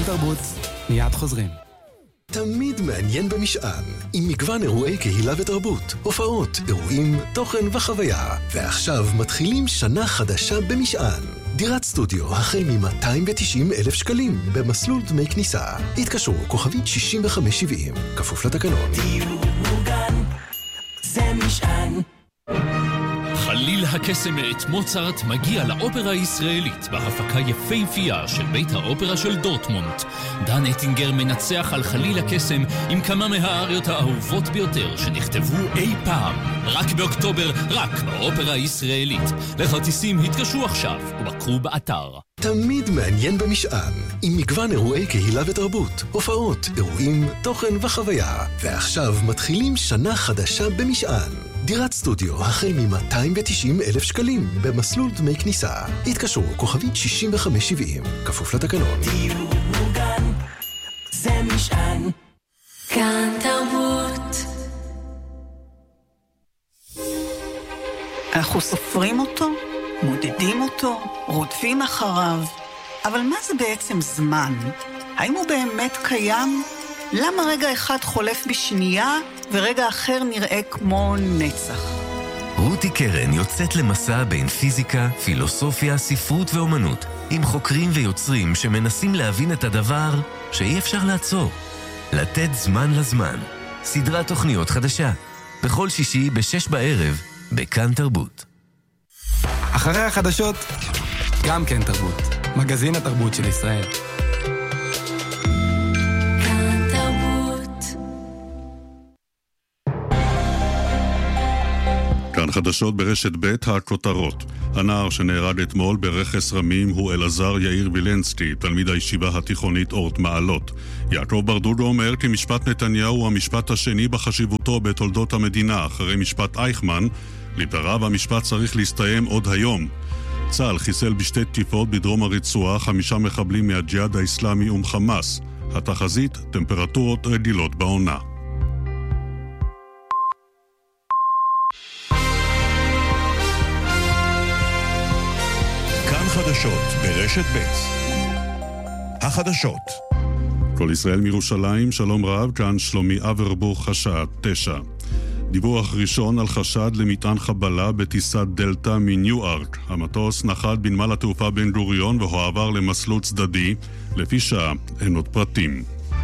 תרבות, מיד חוזרים. תמיד מעניין במשען, עם מגוון אירועי קהילה ותרבות, הופעות, אירועים, תוכן וחוויה. ועכשיו מתחילים שנה חדשה במשען. דירת סטודיו החל מ-290,000 שקלים במסלול דמי כניסה. התקשרו כוכבית 6570, כפוף לתקנון. דיור מוגן, זה משען. חליל הקסם מאת מוצרט מגיע לאופרה הישראלית בהפקה יפהפייה של בית האופרה של דורטמונד. דן אטינגר מנצח על חליל הקסם עם כמה מהאריות האהובות ביותר שנכתבו אי פעם. רק באוקטובר, רק באופרה הישראלית. לכרטיסים התקשרו עכשיו ובקרו באתר. תמיד מעניין במשען, עם מגוון אירועי קהילה ותרבות, הופעות, אירועים, תוכן וחוויה. ועכשיו מתחילים שנה חדשה במשען. דירת סטודיו החל מ-290,000 שקלים במסלול דמי כניסה. התקשרו כוכבית 6570, כפוף לתקנון. דיור מוגן, זה משען. כאן תרבות. אנחנו סופרים אותו, מודדים אותו, רודפים אחריו. אבל מה זה בעצם זמן? האם הוא באמת קיים? למה רגע אחד חולף בשנייה ורגע אחר נראה כמו נצח? רותי קרן יוצאת למסע בין פיזיקה, פילוסופיה, ספרות ואומנות, עם חוקרים ויוצרים שמנסים להבין את הדבר שאי אפשר לעצור. לתת זמן לזמן. סדרת תוכניות חדשה. בכל שישי ב-6 בערב, בכאן תרבות. אחרי החדשות, גם כן תרבות. מגזין התרבות של ישראל. כאן תרבות. כאן חדשות ברשת ב' הכותרות. הנער שנהרג אתמול ברכס רמים הוא אלעזר יאיר וילנסקי, תלמיד הישיבה התיכונית אורט מעלות. יעקב ברדודו אומר כי משפט נתניהו הוא המשפט השני בחשיבותו בתולדות המדינה, אחרי משפט אייכמן. לדבריו המשפט צריך להסתיים עוד היום. צה"ל חיסל בשתי תקיפות בדרום הרצועה 5 מחבלים מהג'יהאד האסלאמי ומחמאס. התחזית, טמפרטורות רגילות בעונה. כאן חדשות ברשת ב' החדשות. כל ישראל מירושלים, שלום רב, כאן שלומי אברבוך, השעה 9. דיווח ראשון על חשד למטען חבלה בטיסת דלטה מניו-ארק. המטוס נחת בנמל התעופה בן גוריון והועבר למסלול צדדי. לפי שעה אין עוד פרטים.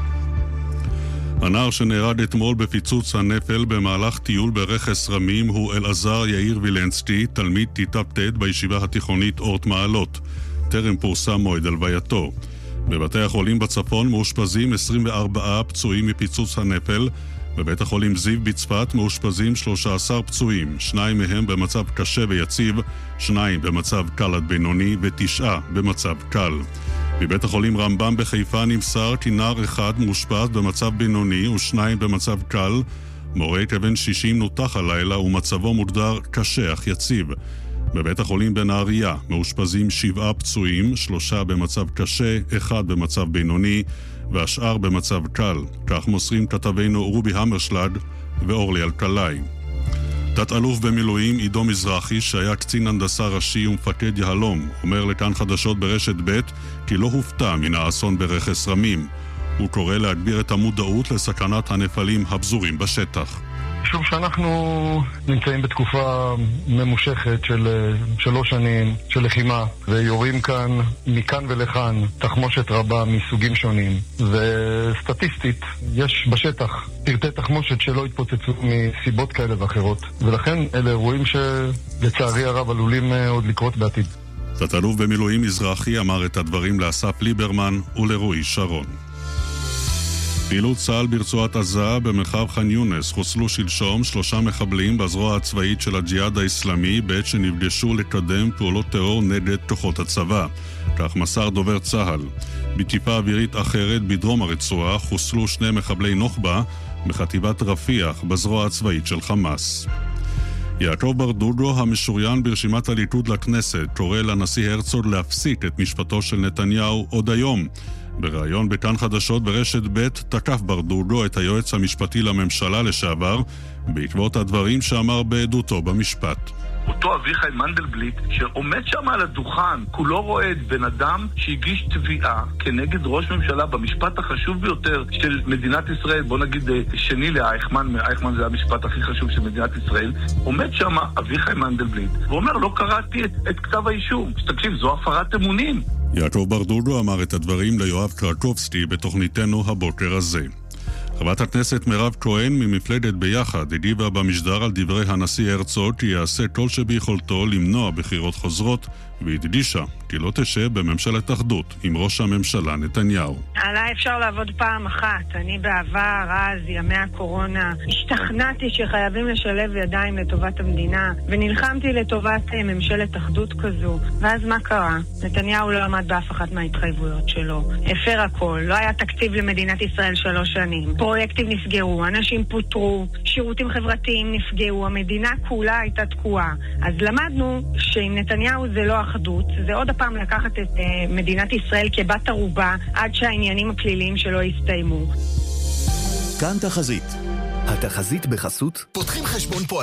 הנער שנהרג אתמול בפיצוץ הנפל במהלך טיול ברכס רמים הוא אלעזר יאיר וילנסקי, תלמיד כיתה ט' בישיבה התיכונית אורט מעלות. טרם פורסם מועד הלווייתו. בבתי החולים בצפון מאושפזים 24 פצועים מפיצוץ הנפל. בבית החולים זיו בצפת מאושפזים 13 פצועים, 2 מהם במצב קשה ויציב, 2 במצב קל עד בינוני ו9 במצב קל. בבית החולים רמב"ם בחיפה נמסר כי נער אחד מאושפז במצב בינוני ו2 במצב קל. מורה כבן 60 נותח הלילה ומצבו מוגדר קשה אך יציב. בבית החולים בנהריה מאושפזים 7 פצועים, 3 במצב קשה, 1 במצב בינוני והשאר במצב קל. כך מוסרים כתבינו רובי המרשלג ואורלי אלקלעי. תת-אלוף במילואים עידו מזרחי, שהיה קצין הנדסה ראשי ומפקד יהלום, אומר לכאן חדשות ברשת ב' כי לא הופתע מן האסון ברכס רמים. הוא קורא להגביר את המודעות לסכנת הנפלים הפזורים בשטח. שוב שאנחנו נמצאים בתקופה ממושכת של 3 שנים של לחימה, ויורים כאן מכאן ולכאן תחמושת רבה מסוגים שונים, וסטטיסטית יש בשטח פרטי תחמושת שלא התפוצצו מסיבות כאלה ואחרות, ולכן אלה אירועים שלצערי הרב עלולים עוד לקרות בעתיד. תת-אלוף במילואים מזרחי אמר את הדברים לאסף ליברמן ולרועי שרון. פעילות צה"ל ברצועת עזה במרחב ח'אן יונס חוסלו שלשום 3 מחבלים בזרוע הצבאית של הג'יהאד האסלאמי בעת שנפגשו לקדם פעולות טרור נגד כוחות הצבא. כך מסר דובר צה"ל. בתקיפה אווירית אחרת בדרום הרצועה חוסלו 2 מחבלי נוח'בה בחטיבת רפיח בזרוע הצבאית של חמאס. יעקב ברדודו, המשוריין ברשימת הליכוד לכנסת, קורא לנשיא הרצוג להפסיק את משפטו של נתניהו עוד היום. בראיון בכאן חדשות ברשת ב' תקף ברדודו את היועץ המשפטי לממשלה לשעבר בעקבות הדברים שאמר בעדותו במשפט. אותו אביחי מנדלבליט שעומד שם על הדוכן, כולו רועד, בן אדם שהגיש תביעה כנגד ראש ממשלה במשפט החשוב ביותר של מדינת ישראל, בוא נגיד שני לאייכמן, אייכמן זה המשפט הכי חשוב של מדינת ישראל, עומד שם אביחי מנדלבליט ואומר, לא קראתי את כתב האישום. תקשיב, זו הפרת אמונים. יעקב ברדודו אמר את הדברים ליואב קרקובסקי בתוכניתנו הבוקר הזה. חברת הכנסת מירב כהן ממפלגת ביחד הגיבה במשדר על דברי הנשיא הרצוג כי יעשה כל שביכולתו למנוע בחירות חוזרות, והדגישה כי לא תשב בממשלת אחדות עם ראש הממשלה נתניהו. עליי אפשר לעבוד פעם אחת. אני בעבר, אז, ימי הקורונה, השתכנעתי שחייבים לשלב ידיים לטובת המדינה, ונלחמתי לטובת ממשלת אחדות כזו. ואז מה קרה? נתניהו לא עמד באף אחת מההתחייבויות שלו. הפר הכל. לא היה תקציב למדינת ישראל 3 שנים. פרויקטים נסגרו, אנשים פוטרו, שירותים חברתיים נפגעו, המדינה כולה הייתה תקועה. אז למדנו שעם נתניהו זה לא אחדות, זה עוד הפעם לקחת את מדינת ישראל כבת ערובה עד שהעניינים הפליליים שלו יסתיימו. כאן תחזית. התחזית בחסות פותחים חשבון פה